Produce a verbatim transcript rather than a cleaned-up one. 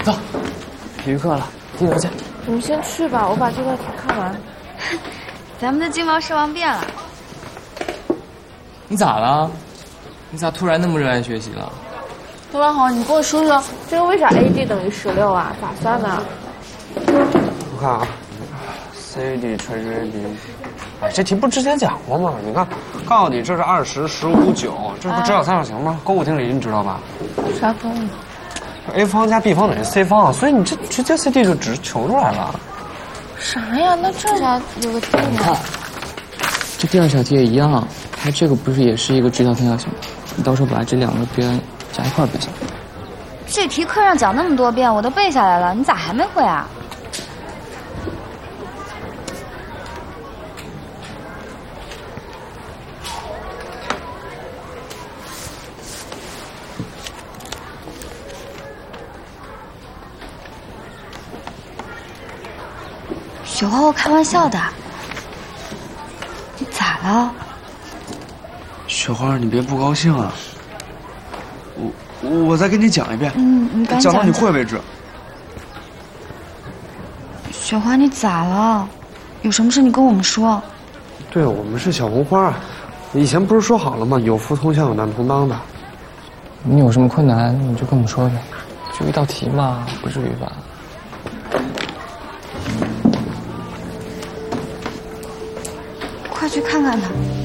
走，体育课了，低头见。 你们先去吧，我把这道题看完。 咱们的金毛狮王变了。 你咋了？你咋突然那么热爱学习了？ 陆文豪，你给我说说，这个为啥 A D 等于十六啊？咋算的？ 我看啊 ，C D 乘以 A B， 哎，这题不之前讲过吗？你看，告诉你这是二十、十五、九，这不直角三角形吗？勾股定理你知道吧？ 啥公理 ？A 方加 B 方等于 C 方，所以你这直接 C D 就直求出来了。 啥呀？那这啥有个定你看，这第二小题也一样，它这个不是也是一个直角三角形吗？你到时候把这两个边加一块背下来。 这题课上讲那么多遍，我都背下来了，你咋还没会啊？雪花，我开玩笑的。你咋了？ 雪花，你别不高兴啊！我我再给你讲一遍， 嗯，你赶紧讲到你会为止。 雪花，你咋了？有什么事你跟我们说。 对，我们是小红花，以前不是说好了吗？有福同享，有难同当的。 你有什么困难你就跟我们说呗，就一道题嘛，不至于吧？ 快去看看他。